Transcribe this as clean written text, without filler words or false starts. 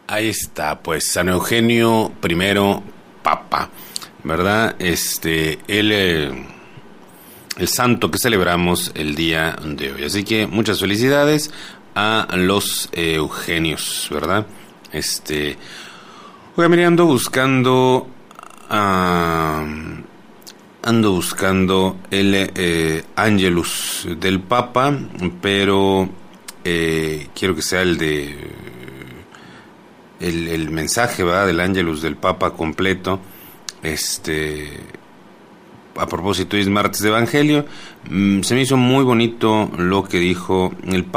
Ahí está, pues San Eugenio I, Papa, ¿verdad? El santo que celebramos el día de hoy. Así que muchas felicidades a los Eugenios, ¿verdad? Oiga, mire, ando buscando el Angelus del Papa, pero quiero que sea el mensaje, ¿verdad?, del Angelus del Papa completo. A propósito, hoy es martes de Evangelio. Se me hizo muy bonito lo que dijo el Papa.